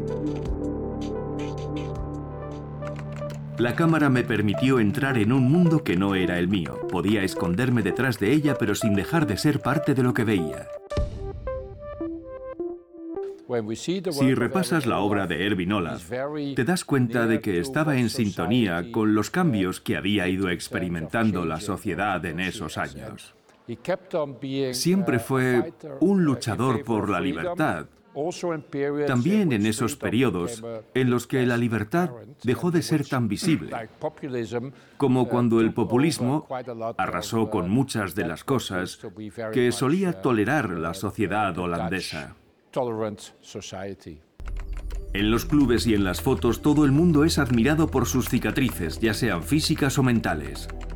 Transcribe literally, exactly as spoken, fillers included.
La cámara me permitió entrar en un mundo que no era el mío. Podía esconderme detrás de ella, pero sin dejar de ser parte de lo que veía. Si repasas la obra de Erwin Olaf, te das cuenta de que estaba en sintonía con los cambios que había ido experimentando la sociedad en esos años. Siempre fue un luchador por la libertad, también en esos periodos en los que la libertad dejó de ser tan visible, como cuando el populismo arrasó con muchas de las cosas que solía tolerar la sociedad holandesa. En los clubes y en las fotos todo el mundo es admirado por sus cicatrices, ya sean físicas o mentales.